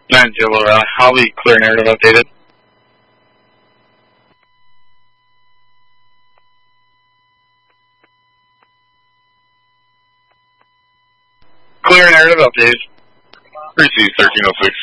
9-0, I'll be clear narrative updated. Clear narrative updated. Receive 1306.